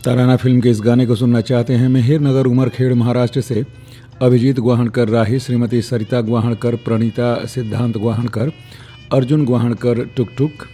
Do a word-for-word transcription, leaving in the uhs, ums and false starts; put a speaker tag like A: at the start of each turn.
A: Tarana film के इस गाने को सुनना चाहते हैं मेहर नगर उमरखेड़ महाराष्ट्र से अभिजीत ग्वाहणकर राही, श्रीमती सरिता ग्वाहणकर, प्रणीता सिद्धांत ग्वाहणकर, अर्जुन ग्वाहणकर टुक टुक,